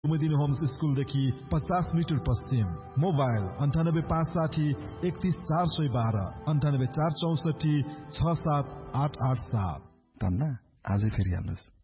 Kumudini homes स्कुलदेखि 50 metre पश्चिम। Mobile 9856 31412 98 464 67887। तन्ना आजै फेरि हाल्नुहोस्।